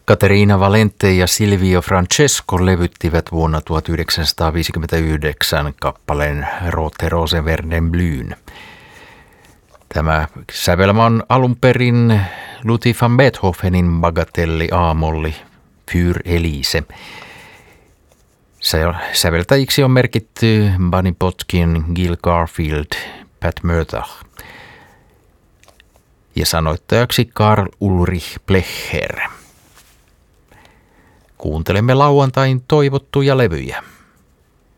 Caterina Valente ja Silvio Francesco levyttivät vuonna 1959 kappaleen Rote Rosenverden Blyn. Tämä sävelmä on alun perin Ludwig van Beethovenin bagatelli A-molli Für Elise. Säveltäjiksi on merkitty Bunny Potkin, Gil Garfield, Pat Murtagh ja sanoittajaksi Karl Ulrich Blecher. Kuuntelemme lauantain toivottuja levyjä.